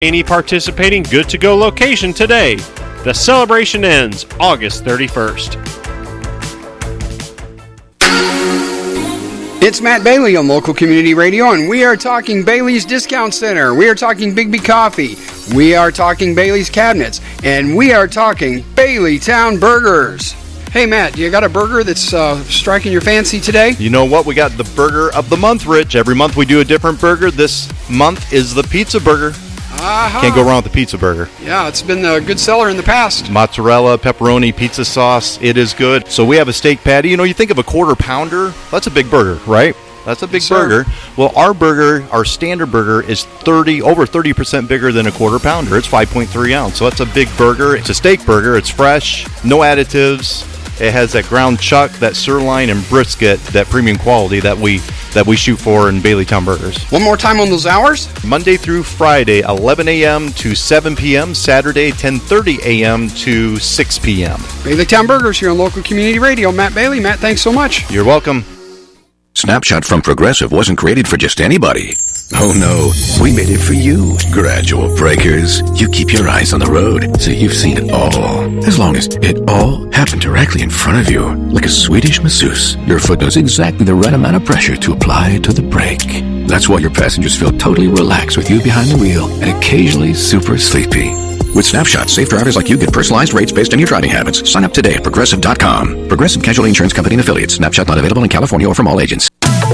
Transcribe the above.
Any participating Good To Go location today. The celebration ends August 31st. It's Matt Bailey on Local Community Radio, and we are talking Bailey's Discount Center. We are talking Bigby Coffee. We are talking Bailey's Cabinets. And we are talking Bailey Town Burgers. Hey, Matt, you got a burger that's striking your fancy today? You know what? We got the burger of the month, Rich. Every month we do a different burger. This month is the pizza burger. Can't go wrong with the pizza burger. Yeah, it's been a good seller in the past. Mozzarella, pepperoni, pizza sauce. It is good. So we have a steak patty. You know, you think of a quarter pounder. That's a big burger, right? That's a big burger. Well, our burger, our standard burger, is over 30% bigger than a quarter pounder. It's 5.3 ounce. So that's a big burger. It's a steak burger. It's fresh, no additives. It has that ground chuck, that sirloin, and brisket, that premium quality that we shoot for in Bailey Town Burgers. One more time on those hours? Monday through Friday, 11 a.m. to 7 p.m. Saturday, 10:30 a.m. to 6 p.m. Bailey Town Burgers here on Local Community Radio. Matt Bailey. Matt, thanks so much. You're welcome. Snapshot from Progressive wasn't created for just anybody. Oh no, we made it for you, gradual breakers. You keep your eyes on the road, so you've seen it all. As long as it all happened directly in front of you, like a Swedish masseuse, your foot knows exactly the right amount of pressure to apply to the brake. That's why your passengers feel totally relaxed with you behind the wheel and occasionally super sleepy. With Snapshot, safe drivers like you get personalized rates based on your driving habits. Sign up today at Progressive.com. Progressive Casualty Insurance Company and Affiliates. Snapshot not available in California or from all agents.